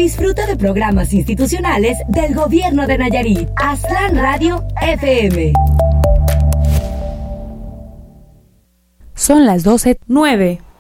Disfruta de programas institucionales del Gobierno de Nayarit. Aztlán Radio FM. Son las 12:09.